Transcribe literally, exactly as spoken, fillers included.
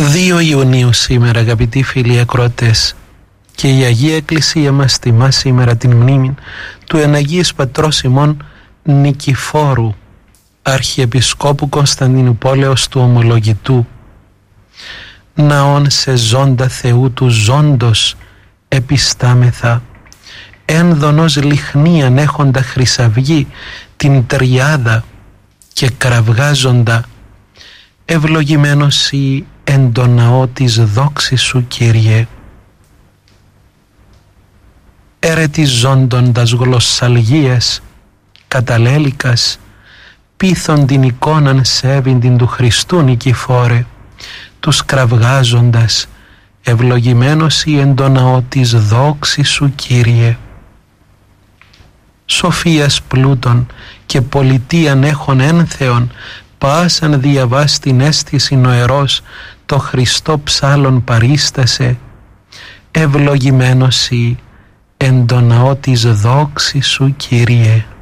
δύο Ιουνίου σήμερα, αγαπητοί φίλοι ακροατές, και η Αγία Εκκλησία μας τιμά σήμερα την μνήμη του Εναγίας Πατρός ημών Νικηφόρου, Αρχιεπισκόπου Κωνσταντινουπόλεως του Ομολογητού. Ναόν σε ζώντα Θεού του ζώντος επιστάμεθα, ένδονος λιχνίαν έχοντα χρυσαυγή την τριάδα και κραυγάζοντα, ευλογημένος η εν το ναό της δόξης σου, Κύριε. Ερετιζόντοντας γλωσσαλγίες καταλέλικας, πείθον την εικόναν σέβην την του Χριστού Νικηφόρε, τους κραυγάζοντας, ευλογημένος η εν το ναό της δόξης σου, Κύριε. Σοφίας πλούτων και πολιτείαν έχων ένθεων, πάσαν διαβάς την αίσθηση νοερός, το Χριστό ψάλλον παρίστασε, ευλογημένος η εν το ναό της δόξης σου, Κύριε.